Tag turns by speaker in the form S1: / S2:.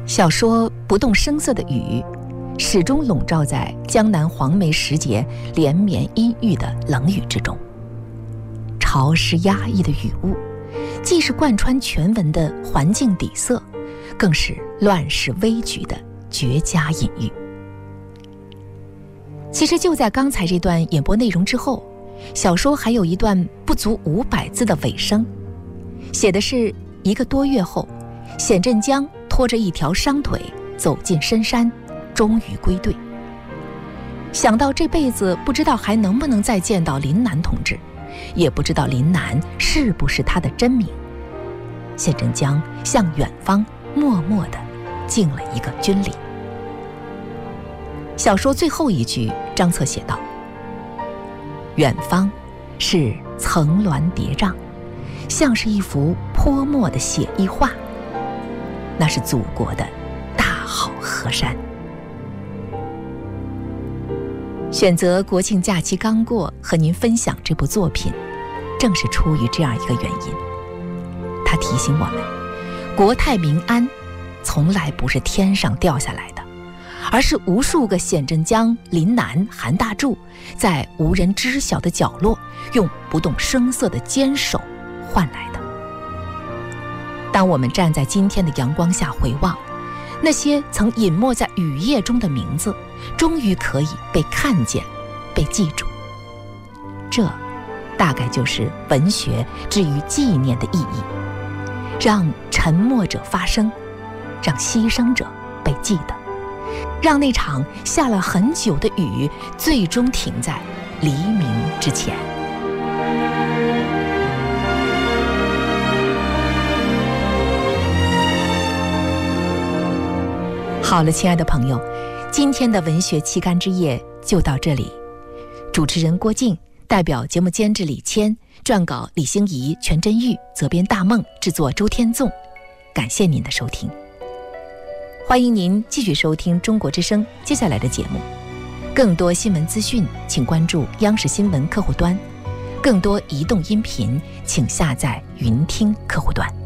S1: 小说不动声色的雨，始终笼罩在江南黄梅时节连绵阴郁的冷雨之中。潮湿压抑的雨雾，既是贯穿全文的环境底色，更是乱世危局的绝佳隐喻。其实就在刚才这段演播内容之后，小说还有一段不足500字的尾声，写的是1个多月后，显振江拖着一条伤腿走进深山，终于归队。想到这辈子不知道还能不能再见到林南同志，也不知道林南是不是他的真名，显振江向远方默默地敬了一个军礼。小说最后一句，张策写道：远方是层峦叠嶂，像是一幅泼墨的写意画，那是祖国的大好河山。选择国庆假期刚过和您分享这部作品，正是出于这样一个原因。它提醒我们，国泰民安从来不是天上掉下来的，而是无数个显振江、林南、韩大柱在无人知晓的角落，用不动声色的坚守换来的。当我们站在今天的阳光下回望，那些曾隐没在雨夜中的名字，终于可以被看见，被记住。这大概就是文学之于纪念的意义，让沉默者发声，让牺牲者被记得，让那场下了很久的雨最终停在黎明之前。好了，亲爱的朋友，今天的文学期刊之夜就到这里。主持人郭靖，代表节目监制李谦，撰稿李欣怡、全真玉，责编大梦，制作周天纵。感谢您的收听，欢迎您继续收听中国之声接下来的节目。更多新闻资讯，请关注央视新闻客户端；更多移动音频，请下载云听客户端。